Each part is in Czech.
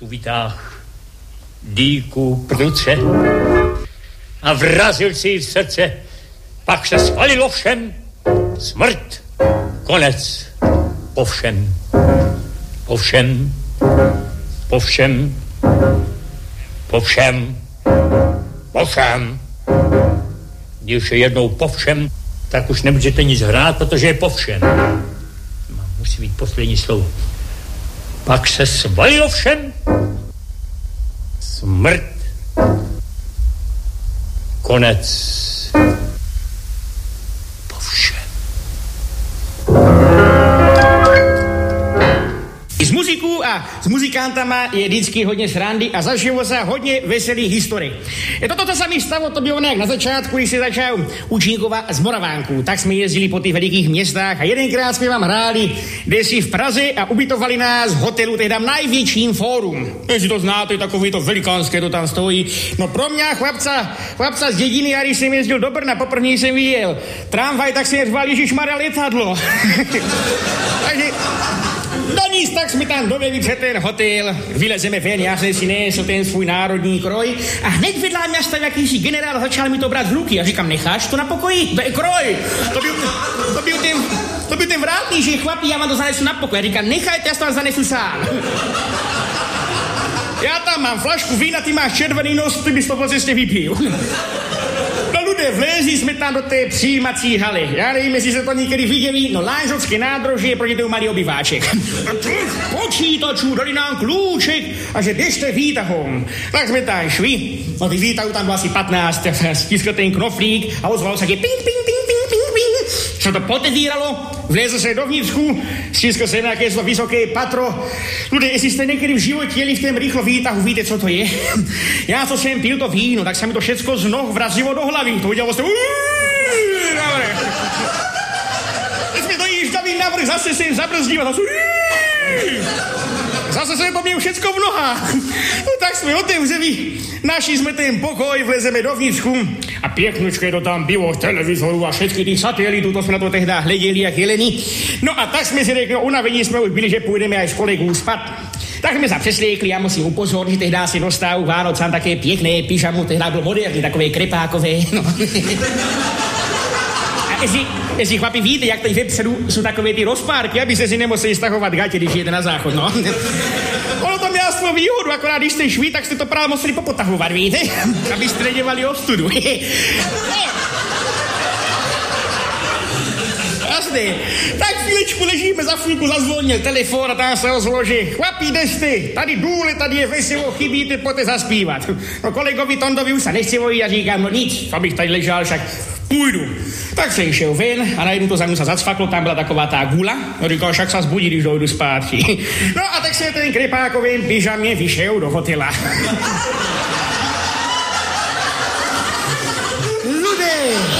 tu vytáh dýku pruce a vrazil si ji v srdce. Pak se svalilo všem. Smrt, konec. Povšem. Povšem. Povšem. Povšem. Povšem. Když je jednou povšem, tak už nemůžete nic hrát, protože je povšem. Musí být poslední slovo. Pak se svalilo všem. Smrt. Konec. Povšem. Z muziků a s muzikantama je vždycky hodně srandy a zažilo se hodně veselých historií. Je to co se mi stalo, to bylo nějak na začátku, když se začal účinkovat z Moravánku. Tak jsme jezdili po těch velikých městách a jedenkrát jsme vám hráli desi v Praze a ubytovali nás v hotelu, tehdy najvětším fórum. Jestli to znáte, takový to velikánské to tam stojí. No pro mě chlapca z dědiny, a když jsem jezdil do Brna, poprvé jsem vyjel tramvaj, tak jsem řval Ježišmarja letadlo. Takže do nic, tak jsme tam doveli před ten hotel, vylezeme ven, já jsem si nesl ten svůj národní kroj a hned vedle mě stav jakýsi generál, začal mi to brát v ruky a říkám, necháš to na pokoji? To je kroj. To byl ten vrátný, že chlapi, já vám to zanesu na pokoj. Já říkám, nechajte, já to vám zanesu sám. Já tam mám flašku vína, ty máš červený nos, ty bys to po cestě vypil. Vlezli jsme tam do té přijímací haly. Já nevím, jestli se to někdy viděli, no Lážovské nádraží je proti tomu malý obyváček. Počítačů dali nám klíček a že běžte výtahom. Tak jsme tam šli, no ty výtahů tam bylo asi 15, stiskl ten knoflík a ozval se ping, ping, ping, ping, ping, ping. Co to potevíralo, vlezl se dovnitřku, stiskl se nějaké vysoké patro. Lidé, jestli jste někdy v životě jeli v tom rychlo výtahu, víte, co to je? Já, co jsem pil to víno, tak se mi to všecko z noh vrazilo do hlavy. To udělalo se... Teď jsme to jíždavý navrch, zase jsem zabrzdil a zase se to měl všecko v nohách. No tak jsme otevřeli, našli jsme ten pokoj, vlezeme dovnitřku a pěknučké to tam bylo, televizoru a všechny těch satelitů, to jsme na to tehdy hleděli jak jeleni. No a tak jsme si řekli, unavení jsme už byli, že půjdeme až s kolegou spát. Tak jsme se přeslékli, já musím upozornit, že tehdy si dostal Vánocám také pěkné pyžamu, tehdy bylo moderní, takové krepákové, no. A jestli chlapi víte, jak tady vepředu jsou takové ty rozpárky, aby se si nemuseli stahovat gatě, když jede na záchod, no. Ono to mělo svou výhodu, akorát když jste šli, tak jste to právě museli popotahovat, víte, abyste nedělali ostudu. Jasné. Tak chvíličku ležíme, za chvílku zazvonil telefon a tam se ozvalo, že chlapi, kde jste? Tady důle, tady je veselo, chybíte, pojďte zaspívat. No kolegovi Tondovi už se nechci vojít a říkám, no nic, abych tady ležel, však půjdu. Tak jsem šel ven a najednou to za mnou se zacvaklo, tam byla taková ta gula. No říkal, však se zbudí, když dojdu zpátky. No a tak se ten krepákovým pyžamě vyšel do hotela. Ludé,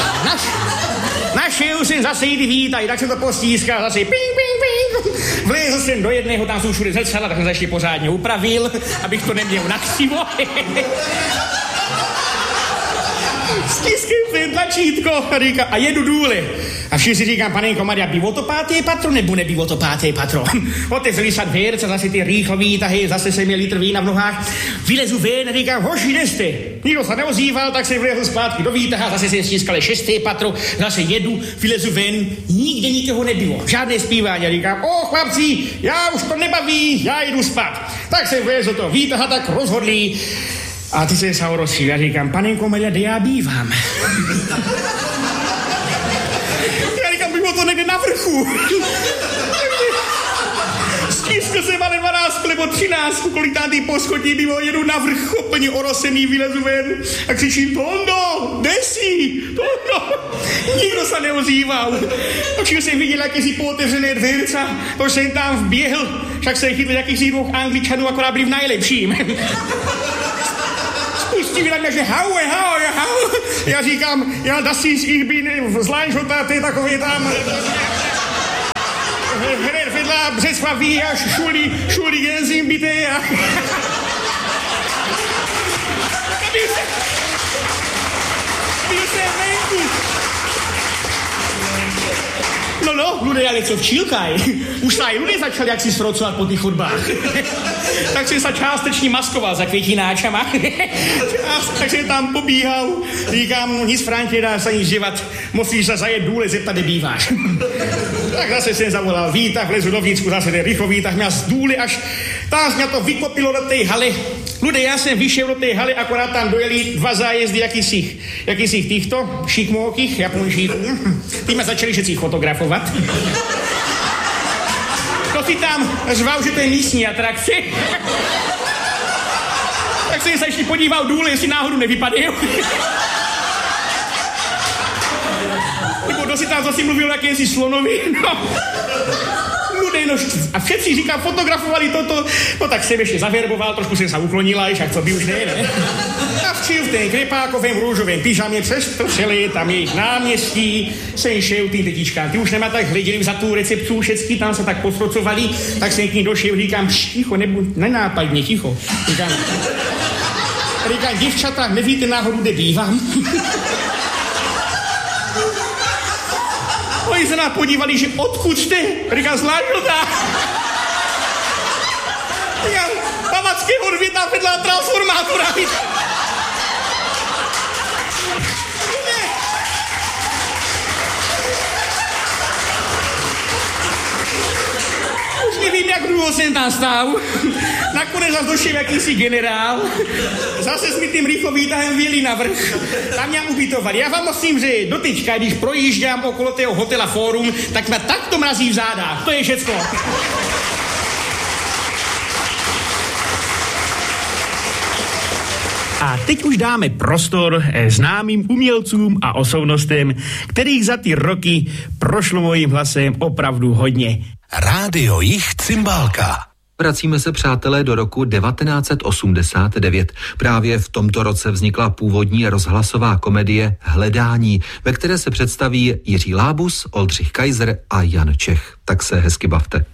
našel jsem zase jít vítaj, tak jsem to postískal, zase ping, ping, ping. Vlezl jsem do jedného, tam jsou všude zrcadla, tak jsem se ještě pořádně upravil, abych to neměl nakřivo. Stiskl jsem tlačítko a říkám, a jedu důle. A všichni říkám, panenko Maria, bylo to 5. patro, nebo nebylo to 5. patro? Otevřeli se dvěrce, zase ty rychle výtahy, zase jsem měl litr vína v nohách. Vylezu ven a říkám, hoši, kde jste? Nikdo se neozýval, tak jsem vlezl zpátky do výtaha, zase jsem stiskal 6. patro, zase jedu, vylezu ven, nikde nikoho nebylo, žádné zpívání. A říkám, chlapci, já už to nebaví, já jdu spát. Tak jsem vlezl do výtaha, tak rozhodlý. A ty jsem se rozšíl a říkám, panenko Maria, kde já bývám? Já říkám, bylo to někde na vrchu. Stiskl jsem ale 12 nebo 13, kolikátý poschodí bylo, jedu na vrch, úplně orosený, vylezu ven a křičím, Tondo, kde jsi? Tondo. Nikdo se neozýval. Tak jsem viděl, jak si pootevřené dverce, to jsem tam vběhl, však jsem chytl jakýchsi 2 Angličanů, akorát byli v nejlepším. Spustili na mě, že hau. Já říkám, já das ist, ich bin Zlánžota, to je takový tam... Hned vedle Břeclaví a šuli genzím bité a... Byl jsem venku. No, ľudia, ale co včílkaj? Už sa aj ľudia začali jak si srocovať po tých chodbách. Tak som sa částečne maskoval za květináčama. Tak jsem tam pobíhal. Říkám, nic Franti, nedá sa nic děvat. Musíš sa zajet důle, zeptat, kde býváš. Tak zase jsem zavolal výtah, vlezu dovnitřku, zase ten rychlo výtah, mě z důle až tam mě to vykopilo do té haly. Ľudia, já jsem vyšel do té haly, akorát tam dojeli dva zájezdy jakýsich týchto šikmókých Japončíků. Tí ma začali všetci fotografovat. To si tam řval, že to je místní atrakce. Tak jsem se ještě podíval důle, jestli náhodou nevypadl. Nebo kdo si tam zase mluvil o jakési slonovi, a všetci říkám, fotografovali toto, no tak jsem ještě zaverboval, trošku jsem se uklonila, jak to by už ne. A včil v ten krepákovém růžovém pyžamě přes to celé tam jejich náměstí, jsem šel tým tetičkám, ty už nemá tak hleděli za tu receptu, všetky tam se tak posrocovali, tak jsem k ní došel, říkám, ticho, nenápadně, ticho. Říkám, děvčata, nevíte náhodou, kde bývám? Oni se nás podívali, že odkud jste? Říkám, z Lážota. Říkám, Pavacký horvě tam vedla transformátora. Už nevím, jak dlouho jsem tam stál. Nakonec zase došel jakýsi generál. Zase s mi tím rychlo výtahem vyjeli na vrch. Tam mě ubytovali. Já vám musím říct, dotyčka, když projíždám okolo tého hotela Fórum, tak mě takto mrazí v zádách. To je všecko. A teď už dáme prostor známým umělcům a osobnostem, kterých za ty roky prošlo mojím hlasem opravdu hodně. Rádio Jich Cymbálka. Vracíme se, přátelé, do roku 1989. Právě v tomto roce vznikla původní rozhlasová komedie Hledání, ve které se představí Jiří Lábus, Oldřich Kaiser a Jan Čech. Tak se hezky bavte.